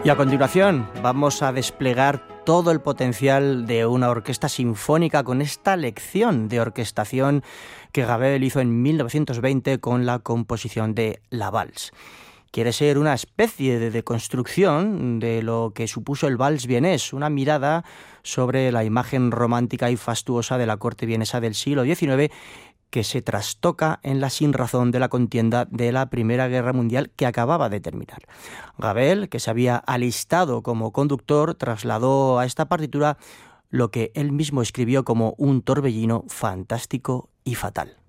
Y a continuación vamos a desplegar todo el potencial de una orquesta sinfónica con esta lección de orquestación que Ravel hizo en 1920 con la composición de La Valse. Quiere ser una especie de deconstrucción de lo que supuso el vals vienés, una mirada sobre la imagen romántica y fastuosa de la corte vienesa del siglo XIX que se trastoca en la sinrazón de la contienda de la Primera Guerra Mundial que acababa de terminar. Ravel, que se había alistado como conductor, trasladó a esta partitura lo que él mismo escribió como un torbellino fantástico y fatal.